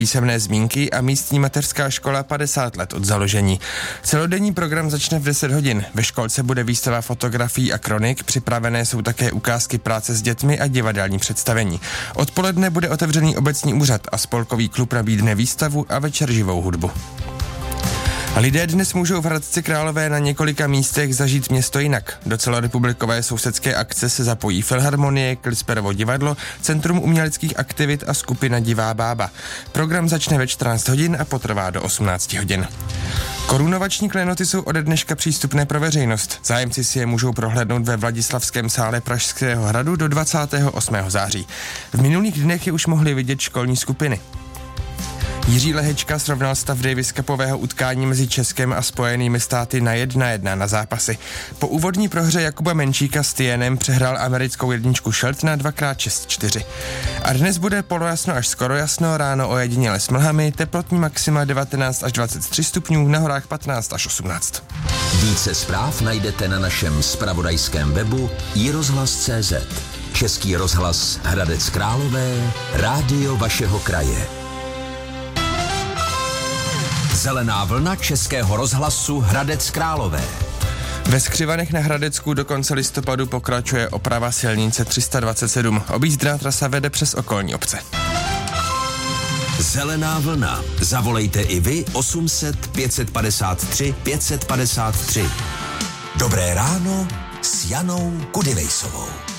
písemné zmínky a místní mateřská škola 50 let od založení. Celodenní program začne v 10 hodin. Ve školce bude výstava fotografií a kronik, připravené jsou také ukázky práce s dětmi a divadelní představení. Odpoledne bude otevřený obecní úřad a spolkový klub nabídne výstavu a večer živou hudbu. Lidé dnes můžou v Hradci Králové na několika místech zažít město jinak. Do celorepublikové sousedské akce se zapojí Filharmonie, Klisperovo divadlo, Centrum uměleckých aktivit a skupina Divá bába. Program začne ve 14 hodin a potrvá do 18 hodin. Korunovační klenoty jsou ode dneška přístupné pro veřejnost. Zájemci si je můžou prohlédnout ve Vladislavském sále Pražského hradu do 28. září. V minulých dnech je už mohli vidět školní skupiny. Jiří Lehečka srovnal stav Davis Cupového utkání mezi Českem a Spojenými státy na 1:1 na zápasy. Po úvodní prohře Jakuba Menčíka s Tienem přehrál americkou jedničku Sheltona 2x6-4. A dnes bude polojasno až skoro jasno, ráno ojediněle s mlhami, teplotní maxima 19 až 23 stupňů, na horách 15 až 18. Více zpráv najdete na našem zpravodajském webu iRozhlas.cz. Český rozhlas Hradec Králové, rádio vašeho kraje. Zelená vlna Českého rozhlasu Hradec Králové. Ve Skřivanech na Hradecku do konce listopadu pokračuje oprava silnice 327. Objízdná trasa vede přes okolní obce. Zelená vlna. Zavolejte i vy 800 553 553. Dobré ráno s Janou Kudivejsovou.